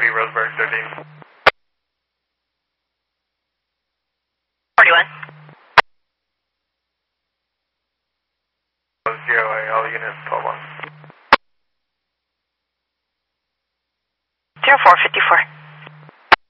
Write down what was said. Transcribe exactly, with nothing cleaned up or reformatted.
thirty, Roseburg thirteen. forty-one. Zero, all units, twelve one. zero four fifty-four.